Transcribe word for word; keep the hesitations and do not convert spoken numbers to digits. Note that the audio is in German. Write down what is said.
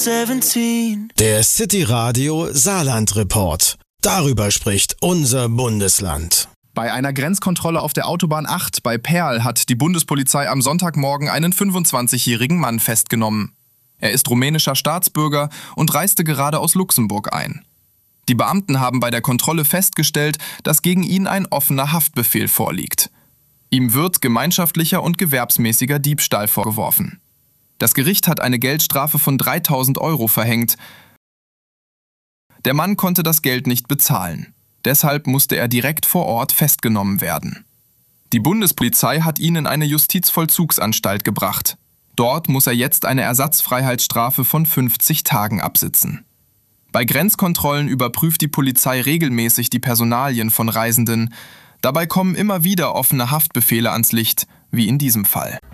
siebzehn. Der City Radio Saarland Report. Darüber spricht unser Bundesland. Bei einer Grenzkontrolle auf der Autobahn acht bei Perl hat die Bundespolizei am Sonntagmorgen einen fünfundzwanzigjährigen Mann festgenommen. Er ist rumänischer Staatsbürger und reiste gerade aus Luxemburg ein. Die Beamten haben bei der Kontrolle festgestellt, dass gegen ihn ein offener Haftbefehl vorliegt. Ihm wird gemeinschaftlicher und gewerbsmäßiger Diebstahl vorgeworfen. Das Gericht hat eine Geldstrafe von dreitausend Euro verhängt. Der Mann konnte das Geld nicht bezahlen. Deshalb musste er direkt vor Ort festgenommen werden. Die Bundespolizei hat ihn in eine Justizvollzugsanstalt gebracht. Dort muss er jetzt eine Ersatzfreiheitsstrafe von fünfzig Tagen absitzen. Bei Grenzkontrollen überprüft die Polizei regelmäßig die Personalien von Reisenden. Dabei kommen immer wieder offene Haftbefehle ans Licht, wie in diesem Fall.